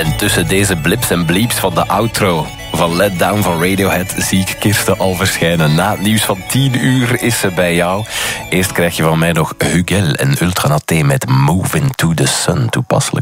En tussen deze blips en bleeps van de outro van Let Down van Radiohead zie ik Kirsten al verschijnen. Na het nieuws van 10 uur is ze bij jou. Eerst krijg je van mij nog Hugel en Ultranaté met Move Into the Sun, toepasselijk